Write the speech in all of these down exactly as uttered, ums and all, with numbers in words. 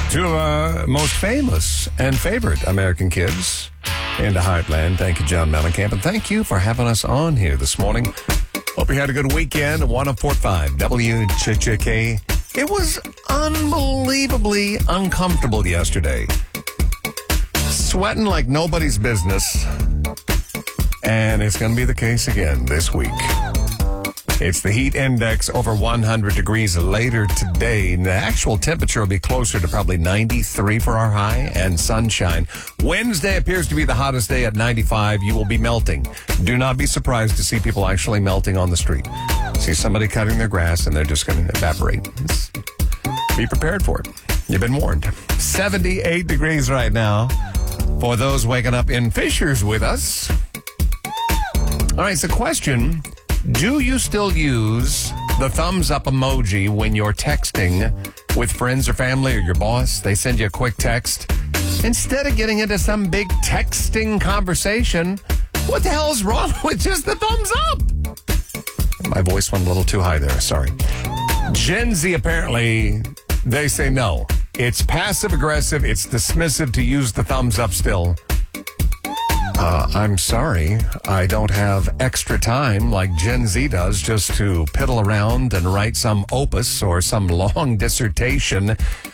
Two of our most famous and favorite American kids into Heartland. Thank you, John Mellencamp, and thank you for having us on here this morning. Hope you had a good weekend. one oh four point five W Ch Ch K. It was unbelievably uncomfortable yesterday. Sweating like nobody's business. And it's going to be the case again this week. It's the heat index over one hundred degrees later today. And the actual temperature will be closer to probably ninety-three for our high and sunshine. Wednesday appears to be the hottest day at ninety-five. You will be melting. Do not be surprised to see people actually melting on the street. See somebody cutting their grass and they're just going to evaporate. It's, be prepared for it. You've been warned. seventy-eight degrees right now for those waking up in Fishers with us. All right, so question. Do you still use the thumbs up emoji when you're texting with friends or family or your boss? They send you a quick text. Instead of getting into some big texting conversation, what the hell is wrong with just the thumbs up? My voice went a little too high there. Sorry. Gen Z, apparently, they say no. It's passive aggressive. It's dismissive to use the thumbs up still. Uh, I'm sorry, I don't have extra time like Gen Z does just to piddle around and write some opus or some long dissertation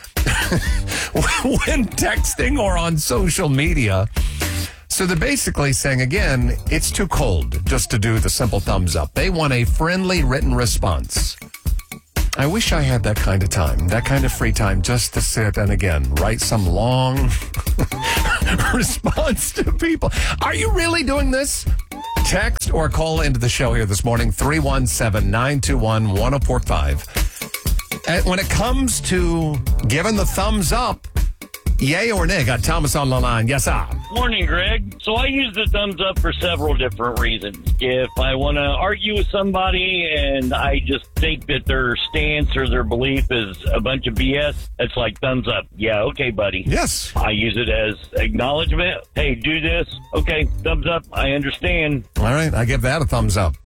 when texting or on social media. So they're basically saying, again, it's too cold just to do the simple thumbs up. They want a friendly written response. I wish I had that kind of time, that kind of free time just to sit and, again, write some long response to people. Are you really doing this? Text or call into the show here this morning, three one seven, nine two one, one oh four five. And when it comes to giving the thumbs up, yay or nay? Got Thomas on the line. Yes, sir. Morning, Greg. So I use the thumbs up for several different reasons. If I want to argue with somebody and I just think that their stance or their belief is a bunch of B S, it's like thumbs up. Yeah, okay, buddy. Yes. I use it as acknowledgement. Hey, do this. Okay, thumbs up. I understand. All right, I give that a thumbs up.